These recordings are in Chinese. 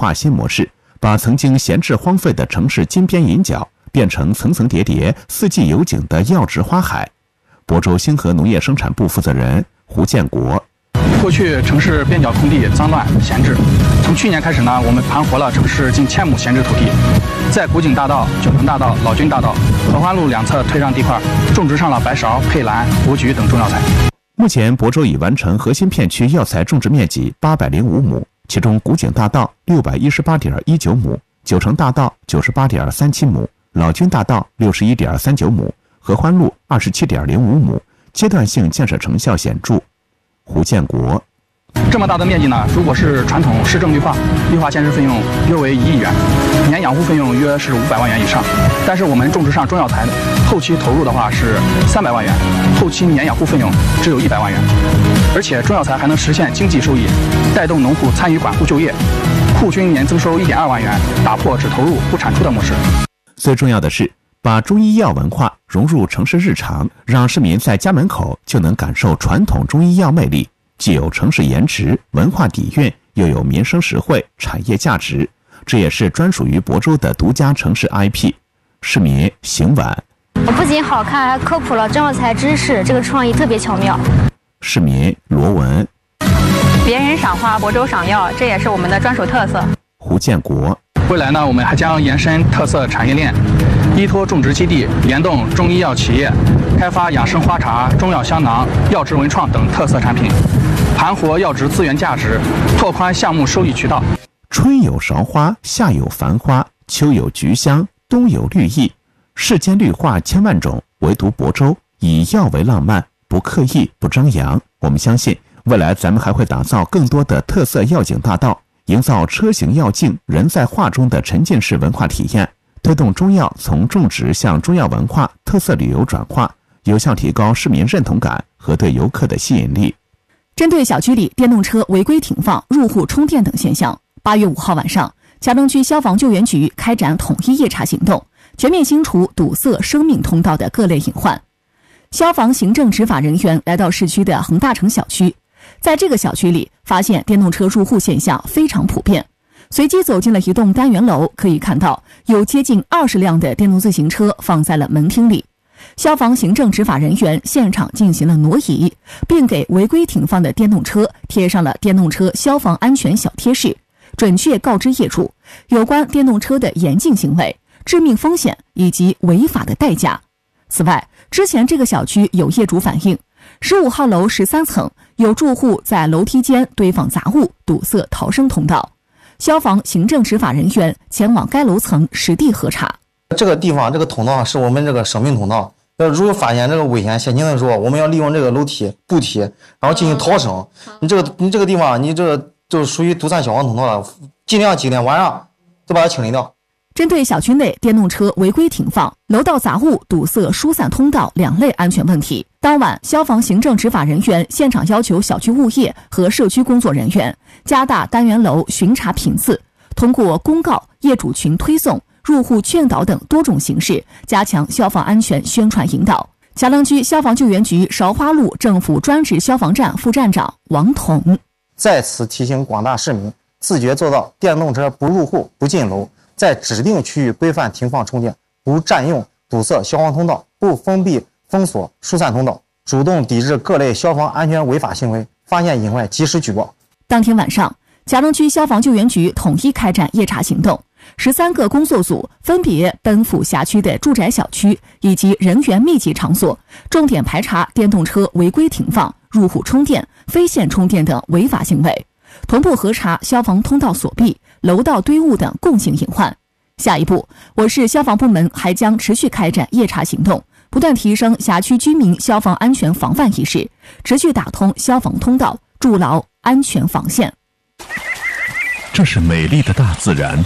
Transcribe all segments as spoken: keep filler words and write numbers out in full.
化新模式，把曾经闲置荒废的城市金边银角变成层层叠叠、四季有景的药植花海。亳州兴和农业生产部负责人胡建国： 过去城市边角空地脏乱闲置，从去年开始呢，我们盘活了城市近千亩闲置土地，在古井大道、九鹏大道、老君大道、合欢路两侧退让地块种植上了白芍、佩兰、珀菊等中药材。 目前，亳州已完成核心片区药材种植面积八百零五亩，其中古井大道六百一十八点一九亩，九成大道九十八点三七亩，老君大道六十一点三九亩，合欢路二十七点零五亩，阶段性建设成效显著。胡建国： 这么大的面积呢，如果是传统市政绿化，绿化建设费用约为一亿元，年养护费用约是五百万元以上。但是我们种植上中药材，后期投入的话是三百万元，后期年养护费用只有一百万元，而且中药材还能实现经济收益，带动农户参与管护就业，户均年增收一点二万元，打破只投入不产出的模式。 最重要的是，把中医药文化融入城市日常，让市民在家门口就能感受传统中医药魅力，既有城市颜值、文化底蕴，又有民生实惠、产业价值，这也是专属于亳州的独家城市 I P。市民邢婉： 不仅好看，还科普了中药材知识，这个创意特别巧妙。 市民罗文： 别人赏花，亳州赏药，这也是我们的专属特色。 胡建国： 未来呢，我们还将延伸特色产业链，依托种植基地，联动中医药企业，开发养生花茶、中药香囊、药植文创等特色产品，盘活药植资源价值，拓宽项目收益渠道。 春有芍花，夏有繁花，秋有菊香，冬有绿意。世间绿化千万种，唯独亳州以药为浪漫，不刻意，不张扬。我们相信，未来咱们还会打造更多的特色药景大道，营造车行药境、人在画中的沉浸式文化体验，推动中药从种植向中药文化特色旅游转化，有效提高市民认同感和对游客的吸引力。 针对小区里电动车违规停放、入户充电等现象，八月五号晚上，嘉东区消防救援局开展统一夜查行动，全面清除堵塞生命通道的各类隐患。消防行政执法人员来到市区的恒大城小区，在这个小区里发现电动车入户现象非常普遍，随即走进了一栋单元楼，可以看到有接近二十辆的电动自行车放在了门厅里。消防行政执法人员现场进行了挪移，并给违规停放的电动车贴上了电动车消防安全小贴士，准确告知业主有关电动车的严禁行为、致命风险以及违法的代价。此外，之前这个小区有业主反映，十五号楼十三层有住户在楼梯间堆放杂物，堵塞逃生通道。消防行政执法人员前往该楼层实地核查。 这个地方这个通道是我们这个生命通道，要如果发现这个危险险情的时候，我们要利用这个楼梯、步梯，然后进行逃生。你这个你这个地方，你这个就属于堵塞消防通道了，尽量几点晚上都把它清理掉。 针对小区内电动车违规停放、楼道杂物堵塞疏散通道两类安全问题，当晚消防行政执法人员现场要求小区物业和社区工作人员加大单元楼巡查频次，通过公告、业主群推送、入户劝导等多种形式，加强消防安全宣传引导。嘉东区消防救援局芍花路政府专职消防站副站长王彤再次提醒广大市民，自觉做到电动车不入户、不进楼，在指定区域规范停放充电，不占用堵塞消防通道，不封闭封锁疏散通道，主动抵制各类消防安全违法行为，发现隐患及时举报。 当天晚上，嘉东区消防救援局统一开展夜查行动，十三个工作组分别奔赴辖区的住宅小区以及人员密集场所，重点排查电动车违规停放、入户充电、非线充电等违法行为，同步核查消防通道锁闭、楼道堆物等共性隐患。下一步，我市消防部门还将持续开展夜查行动，不断提升辖区居民消防安全防范意识，持续打通消防通道，筑牢安全防线。 这是美丽的大自然，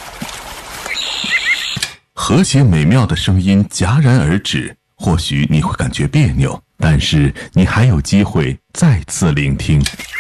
和谐美妙的声音戛然而止，或许你会感觉别扭，但是你还有机会再次聆听。